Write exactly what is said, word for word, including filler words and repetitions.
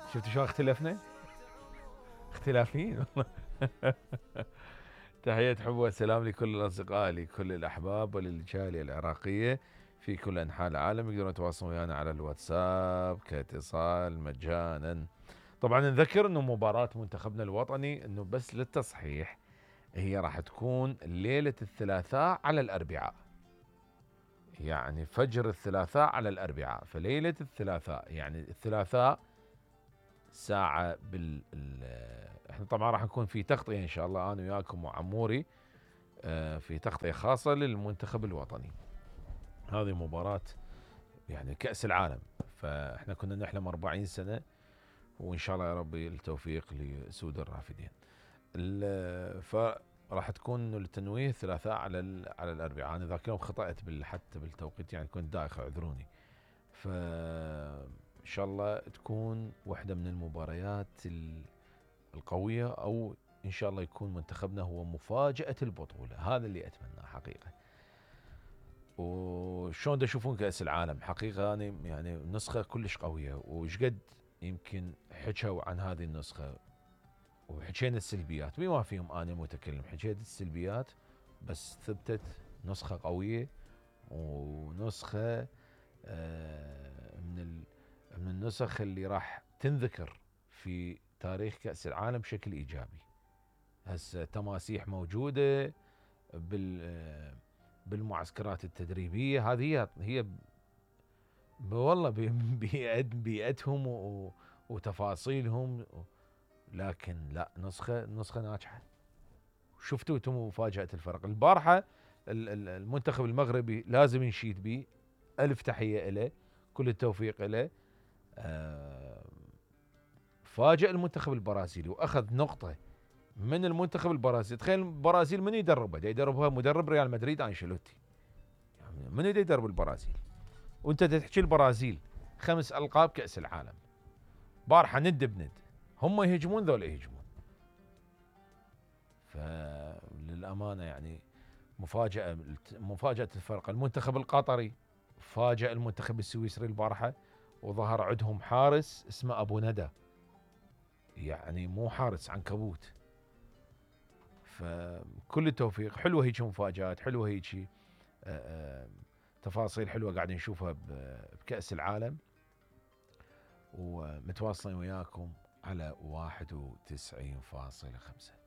شفت شلون اختلفنا؟ اختلافيين والله. تحية حب وسلام لكل الأصدقاء، لكل الأحباب وللجالية العراقية في كل أنحاء العالم. يقدرون يتواصلون ويانا على الواتساب كاتصال مجانا. طبعا نذكر أنه مباراة منتخبنا الوطني أنه بس للتصحيح هي راح تكون ليلة الثلاثاء على الأربعاء، يعني فجر الثلاثاء على الأربعاء، فليلة الثلاثاء يعني الثلاثاء ساعة بال ال- احنا طبعا راح نكون في تغطية ان شاء الله انا وياكم وعموري، آه، في تغطية خاصة للمنتخب الوطني. هذه مباراة يعني كأس العالم، فاحنا كنا نحلم أربعين سنة، وان شاء الله يا رب التوفيق لسود الرافدين. ال- فراح تكون التنويه الثلاثاء على ال- على الاربعاء. انا ذاك اليوم خطأت بال- حتى بالتوقيت، يعني كنت دايخ اعذروني. ف ان شاء الله تكون واحدة من المباريات ال- القوية، او ان شاء الله يكون منتخبنا هو مفاجأة البطولة. هذا اللي اتمناه حقيقة. وشلون تشوفون كأس العالم؟ حقيقة أنا يعني نسخة كلش قوية، وشقد يمكن حكوا عن هذه النسخة وحكينا السلبيات، بما فيهم أنا متكلم حكيت السلبيات، بس ثبتت نسخة قوية ونسخة آه، من ال- من النسخ اللي راح تنذكر في تاريخ كأس العالم بشكل إيجابي. هسه تماسيح موجودة بال آه، بالمعسكرات التدريبية، هذه هي هي ب- والله ب- بيئت بيئتهم و- وتفاصيلهم، لكن لا، نسخة نسخة ناجحة. شفتوا انتم مفاجأة الفرق البارحة؟ ال- ال- المنتخب المغربي لازم نشيد به، ألف تحية له، كل التوفيق له. آه، فاجأ المنتخب البرازيلي وأخذ نقطة من المنتخب البرازيلي. تخيل البرازيل من يدربها؟ دا يدربها مدرب ريال مدريد أنشيلوتي، يعني من دا يدرب البرازيل؟ وانت تحكي البرازيل خمس ألقاب كأس العالم، بارحة ند بند، هم يهجمون ذولا يهجمون. فللأمانة يعني مفاجأة مفاجأة الفرق. المنتخب القطري فاجأ المنتخب السويسري البارحة، وظهر عندهم حارس اسمه أبو ندى، يعني مو حارس عنكبوت. فكل التوفيق. حلوة هيك مفاجآت، حلوة هيك آه، آه، تفاصيل حلوة قاعدين نشوفها بكأس العالم. ومتواصلين وياكم على واحد وتسعين فاصلة خمسة.